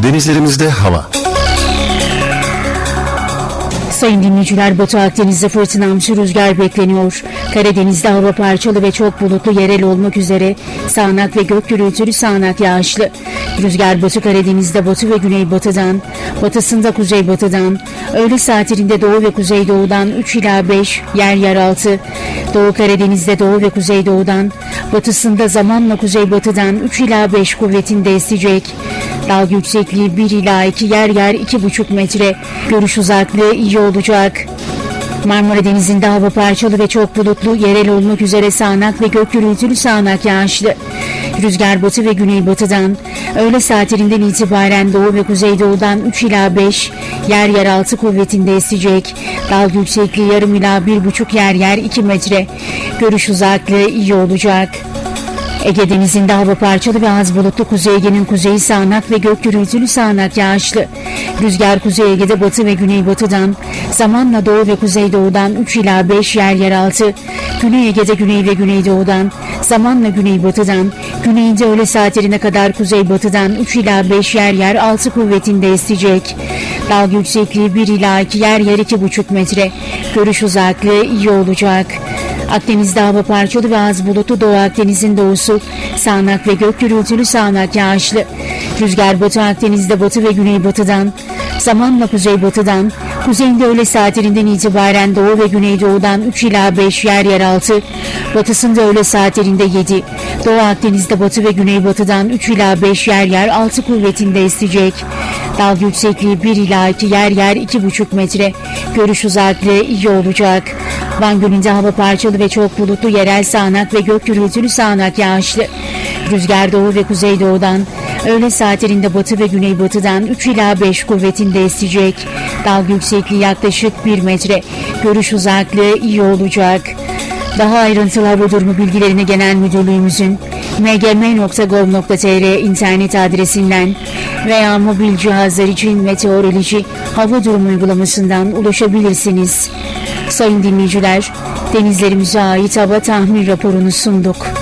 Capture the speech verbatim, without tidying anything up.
Denizlerimizde hava. Sayın dinleyiciler, Batı Akdeniz'de fırtınamsı rüzgar bekleniyor. Karadeniz'de hava parçalı ve çok bulutlu, yerel olmak üzere sağanak ve gök gürültülü sağanak yağışlı. Rüzgar Batı Karadeniz'de batı ve güneybatıdan, batısında kuzeybatıdan, öğle saatlerinde doğu ve kuzeydoğudan üç ila beş, yer yer altı. Doğu Karadeniz'de doğu ve kuzeydoğudan, batısında zamanla kuzeybatıdan üç ila beş kuvvetinde esecek. Dalga yüksekliği bir ila iki, yer yer iki buçuk metre. Görüş uzaklığı iyi olacak. Marmara Denizi'nde hava parçalı ve çok bulutlu, yerel olmak üzere sağanak ve gök gürültülü sağanak yağışlı. Rüzgar batı ve güneybatıdan, öğle saatlerinden itibaren doğu ve kuzeydoğudan üç ila beş, yer yer altı kuvvetinde esecek. Dalga yüksekliği yarım ila bir buçuk, yer yer iki metre. Görüş uzaklığı iyi olacak. Ege Denizi'nde hava parçalı ve az bulutlu, Kuzey Ege'nin kuzeyi sağanak ve gök gürültülü sağanak yağışlı. Rüzgar Kuzey Ege'de batı ve güneybatıdan, zamanla doğu ve kuzeydoğudan üç ila beş, yer yer altı. Güney Ege'de güney ve güneydoğudan, zamanla güneybatıdan, güneyinde öğle saatlerine kadar kuzeybatıdan üç ila beş, yer yer altı kuvvetinde esecek. Dalga yüksekliği bir ila iki, yer yer iki buçuk metre. Görüş uzaklığı iyi olacak. Akdeniz'de hava parçalı ve az bulutlu, Doğu Akdeniz'in doğusu sağanak ve gök gürültülü sağanak yağışlı. Rüzgar Batı Akdeniz'de batı ve güneybatıdan, zamanla kuzeybatıdan, kuzeyinde öğle saatlerinden itibaren doğu ve güneydoğudan üç ila beş, yer yer altı, batısında öğle saatlerinde yedi. Doğu Akdeniz'de batı ve güneybatıdan üç ila beş, yer yer altı kuvvetinde esecek. Dalga yüksekliği bir ila iki, yer yer iki buçuk metre. Görüş uzaklığı iyi olacak. Van Gölü'nde hava parçalı ve çok bulutlu, yerel sağanak ve gök gürültülü sağanak yağışlı. Rüzgar doğu ve kuzeydoğudan, öğle saatlerinde batı ve güneybatıdan üç ila beş kuvvetinde esecek. Dalga yüksekliği yaklaşık bir metre. Görüş uzaklığı iyi olacak. Daha ayrıntılı hava durumu bilgilerini Genel Müdürlüğümüzün m g m nokta gov nokta t r internet adresinden veya mobil cihazlar için meteoroloji hava durumu uygulamasından ulaşabilirsiniz. Sayın dinleyiciler, denizlerimize ait hava tahmin raporunu sunduk.